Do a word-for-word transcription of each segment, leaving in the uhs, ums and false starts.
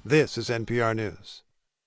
This is N P R News.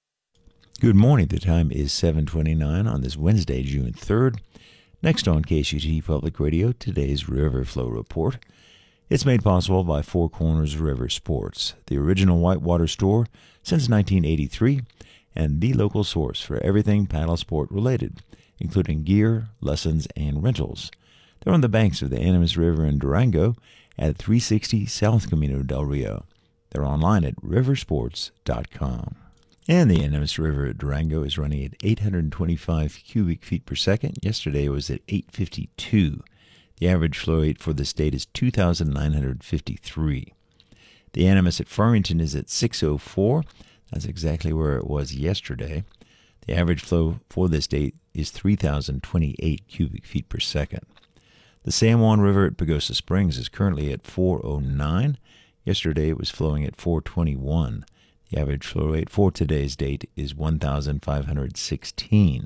Good morning. The time is seven twenty-nine on this Wednesday, June third. Next on K S U T Public Radio, today's River Flow Report. It's made possible by Four Corners River Sports, the original whitewater store since nineteen eighty-three, and the local source for everything paddle sport related, including gear, lessons, and rentals. They're on the banks of the Animas River in Durango at three sixty South Camino del Rio. They're online at riversports dot com. And the Animas River at Durango is running at eight hundred twenty-five cubic feet per second. Yesterday it was at eight fifty-two. The average flow rate for the state is two thousand nine hundred fifty-three. The Animas at Farmington is at six oh four. That's exactly where it was yesterday. The average flow for this date is three thousand twenty-eight cubic feet per second. The San Juan River at Pagosa Springs is currently at four oh nine. Yesterday it was flowing at four twenty-one. The average flow rate for today's date is one thousand five hundred sixteen.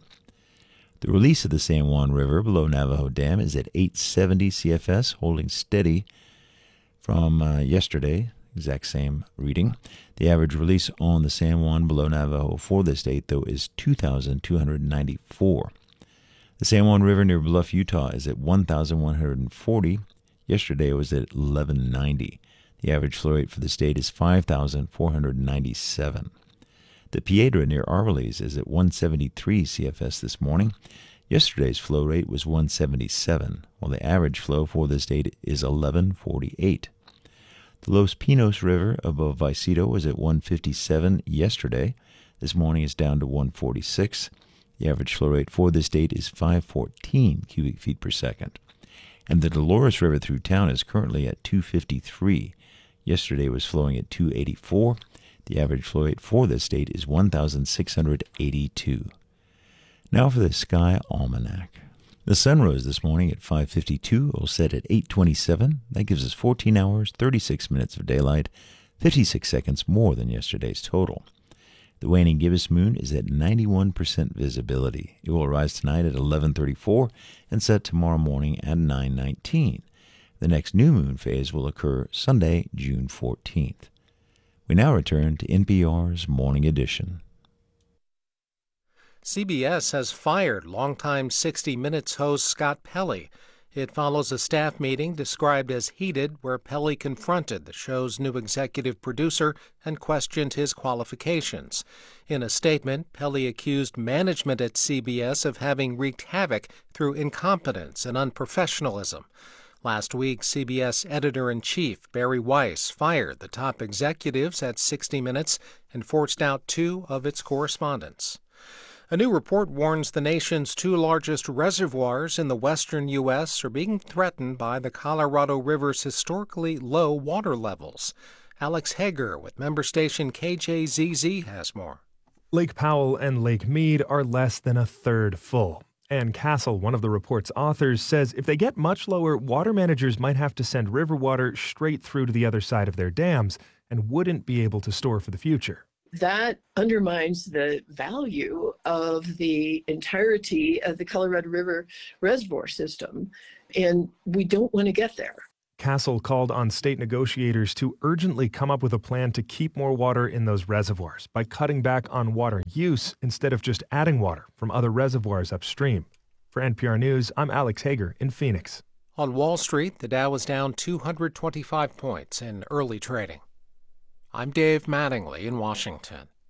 The release of the San Juan River below Navajo Dam is at eight seventy C F S, holding steady from uh, yesterday, exact same reading. The average release on the San Juan below Navajo for this date, though, is two thousand two hundred ninety-four. The San Juan River near Bluff, Utah is at one thousand one hundred forty. Yesterday it was at eleven ninety. The average flow rate for the state is five thousand four hundred ninety-seven. The Piedra near Arbalise is at one seventy-three C F S this morning. Yesterday's flow rate was one seventy-seven, while the average flow for this date is eleven forty-eight. The Los Pinos River above Vicedo was at one fifty-seven yesterday. This morning it's down to one forty-six. The average flow rate for this date is five fourteen cubic feet per second. And the Dolores River through town is currently at two fifty-three. Yesterday was flowing at two eighty-four. The average flow rate for this date is one thousand six hundred eighty-two. Now for the Sky Almanac. The sun rose this morning at five fifty-two. It will set at eight twenty-seven. That gives us fourteen hours, thirty-six minutes of daylight, fifty-six seconds more than yesterday's total. The waning gibbous moon is at ninety-one percent visibility. It will rise tonight at eleven thirty-four and set tomorrow morning at nine nineteen. The next new moon phase will occur Sunday, June fourteenth. We now return to N P R's Morning Edition. C B S has fired longtime sixty minutes host Scott Pelley. It follows a staff meeting described as heated where Pelley confronted the show's new executive producer and questioned his qualifications. In a statement, Pelley accused management at C B S of having wreaked havoc through incompetence and unprofessionalism. Last week, C B S editor-in-chief Barry Weiss fired the top executives at sixty minutes and forced out two of its correspondents. A new report warns the nation's two largest reservoirs in the western U S are being threatened by the Colorado River's historically low water levels. Alex Hager with member station K J Z Z has more. Lake Powell and Lake Mead are less than a third full. Ann Castle, one of the report's authors, says if they get much lower, water managers might have to send river water straight through to the other side of their dams and wouldn't be able to store for the future. That undermines the value of the entirety of the Colorado River reservoir system, and we don't want to get there. Castle called on state negotiators to urgently come up with a plan to keep more water in those reservoirs by cutting back on water use instead of just adding water from other reservoirs upstream. For N P R News, I'm Alex Hager in Phoenix. On Wall Street, the Dow was down two hundred twenty-five points in early trading. I'm Dave Mattingly in Washington.